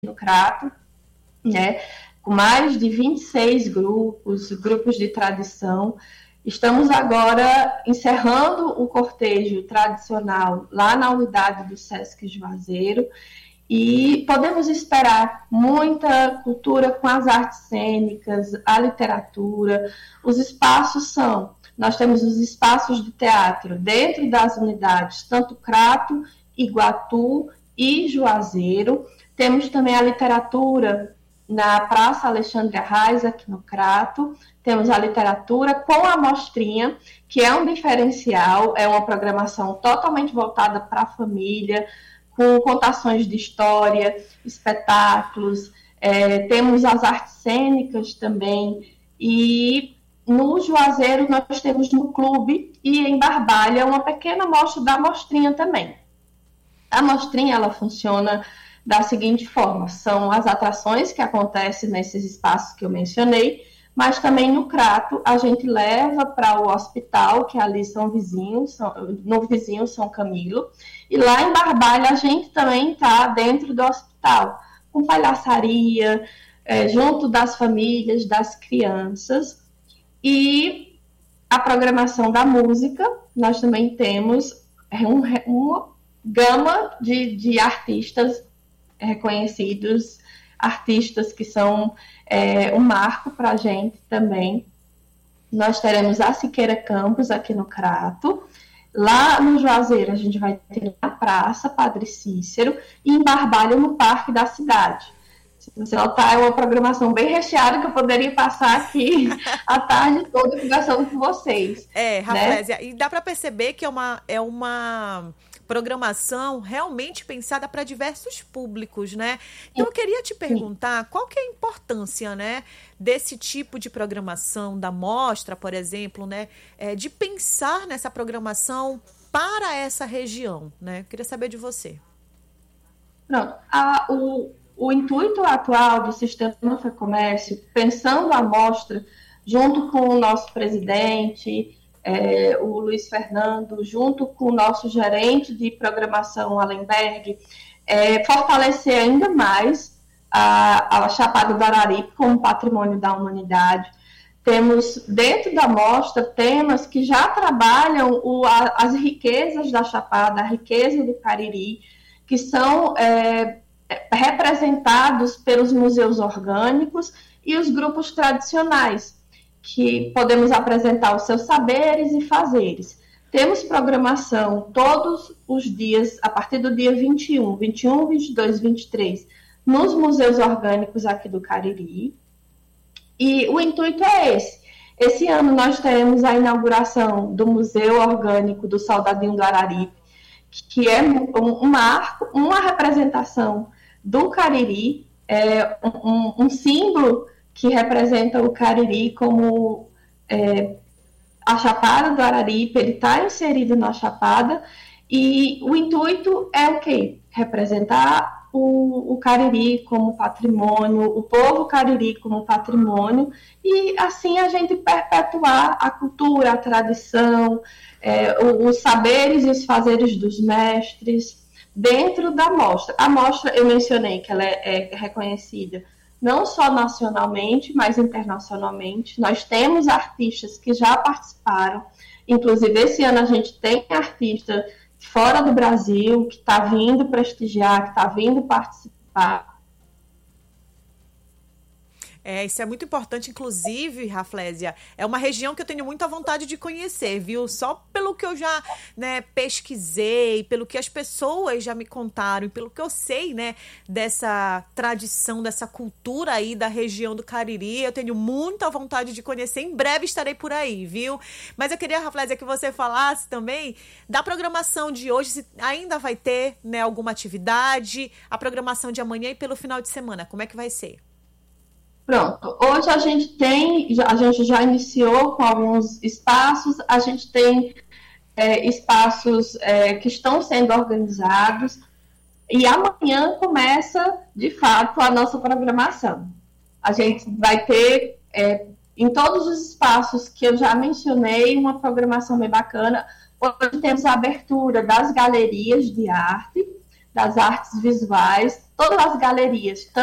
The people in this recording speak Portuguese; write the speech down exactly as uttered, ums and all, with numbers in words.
no Crato, né, com mais de vinte e seis grupos, grupos de tradição. Estamos agora encerrando o cortejo tradicional lá na unidade do Sesc Juazeiro e podemos esperar muita cultura com as artes cênicas, a literatura. Os espaços são, nós temos os espaços de teatro dentro das unidades, tanto Crato, Iguatu e Juazeiro. Temos também a literatura na Praça Alexandre Arraes, aqui no Crato. Temos a literatura com a mostrinha, que é um diferencial, é uma programação totalmente voltada para a família, com contações de história, espetáculos. É, temos as artes cênicas também. E no Juazeiro nós temos no clube e em Barbalha uma pequena mostra da mostrinha também. A mostrinha, ela funciona da seguinte forma: são as atrações que acontecem nesses espaços que eu mencionei, mas também no Crato a gente leva para o hospital, que ali são vizinhos, são, no vizinho São Camilo, e lá em Barbalha a gente também está dentro do hospital, com palhaçaria, é, junto das famílias, das crianças. E a programação da música, nós também temos um, uma gama de, de artistas reconhecidos, artistas que são é, um marco para a gente também. Nós teremos a Siqueira Campos aqui no Crato. Lá no Juazeiro a gente vai ter na Praça Padre Cícero e em Barbalha no Parque da Cidade. Se você notar, é uma programação bem recheada que eu poderia passar aqui a tarde toda conversando com vocês. É, Raflésia, né? E dá para perceber que é uma... É uma... programação realmente pensada para diversos públicos, né? Então eu queria te perguntar qual que é a importância, né, desse tipo de programação, da mostra, por exemplo, né, é, de pensar nessa programação para essa região, né? Eu queria saber de você. Pronto. A, o, o intuito atual do Sistema FEComércio, pensando a mostra, junto com o nosso presidente, É, o Luiz Fernando, junto com o nosso gerente de programação, Allenberg, é, fortalecer ainda mais a, a Chapada do Araripe como patrimônio da humanidade. Temos dentro da mostra temas que já trabalham o, a, as riquezas da Chapada, a riqueza do Cariri, que são é, representados pelos museus orgânicos e os grupos tradicionais, que podemos apresentar os seus saberes e fazeres. Temos programação todos os dias, a partir do dia vinte e um, vinte e um, vinte e dois, vinte e três, nos museus orgânicos aqui do Cariri. E o intuito é esse. Esse ano nós teremos a inauguração do Museu Orgânico do Soldadinho do Araripe, que é um, um marco, uma representação do Cariri, é, um, um símbolo que representa o Cariri como é, a Chapada do Araripe. Ele está inserido na Chapada, e o intuito é o quê? Representar o, o Cariri como patrimônio, o povo Cariri como patrimônio, e assim a gente perpetuar a cultura, a tradição, é, os saberes e os fazeres dos mestres dentro da mostra. A mostra, eu mencionei que ela é, é reconhecida não só nacionalmente, mas internacionalmente. Nós temos artistas que já participaram, inclusive esse ano a gente tem artista fora do Brasil que está vindo prestigiar, que está vindo participar. É, isso é muito importante, inclusive, Raflésia, é uma região que eu tenho muita vontade de conhecer, viu? Só pelo que eu já, né, pesquisei, pelo que as pessoas já me contaram, pelo que eu sei, né, dessa tradição, dessa cultura aí da região do Cariri, eu tenho muita vontade de conhecer. Em breve estarei por aí, viu? Mas eu queria, Raflésia, que você falasse também da programação de hoje, se ainda vai ter, né, alguma atividade, a programação de amanhã e pelo final de semana, como é que vai ser? Pronto, hoje a gente tem, a gente já iniciou com alguns espaços, a gente tem é, espaços é, que estão sendo organizados, e amanhã começa, de fato, a nossa programação. A gente vai ter, é, em todos os espaços que eu já mencionei, uma programação bem bacana. Hoje temos a abertura das galerias de arte, das artes visuais, todas as galerias,